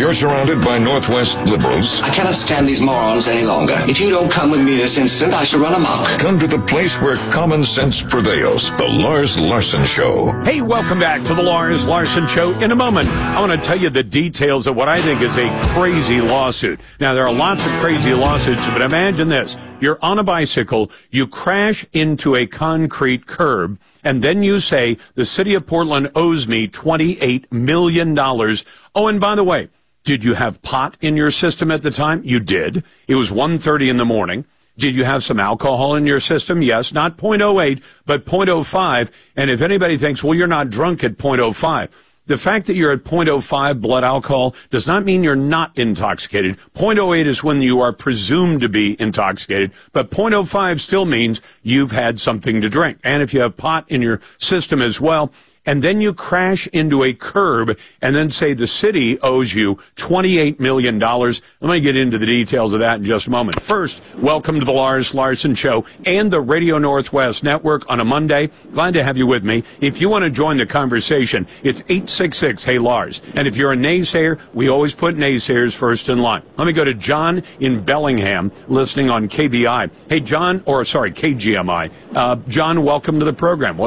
you're surrounded by Northwest liberals. I cannot stand these morons any longer. If you don't come with me this instant, I shall run amok. Come to the place where common sense prevails. The Lars Larson Show. Hey, welcome back to the Lars Larson Show. In a moment, I want to tell you the details of what I think is a crazy lawsuit. Now, there are lots of crazy lawsuits, but imagine this. You're on a bicycle, you crash into a concrete curb, and then you say, the city of Portland owes me $28 million. Oh, and by the way, did you have pot in your system at the time? You did. It was 1:30 in the morning. Did you have some alcohol in your system? Yes, not 0.08, but 0.05. And if anybody thinks, well, you're not drunk at 0.05, the fact that you're at 0.05 blood alcohol does not mean you're not intoxicated. 0.08 is when you are presumed to be intoxicated, but 0.05 still means you've had something to drink. And if you have pot in your system as well, and then you crash into a curb and then say the city owes you $28 million. Let me get into the details of that in just a moment. First, welcome to the Lars Larson Show and the Radio Northwest Network on a Monday. Glad to have you with me. If you want to join the conversation, it's 866-HEY-LARS. And if you're a naysayer, we always put naysayers first in line. Let me go to John in Bellingham, listening on KVI. Hey, John, KGMI. John, welcome to the program.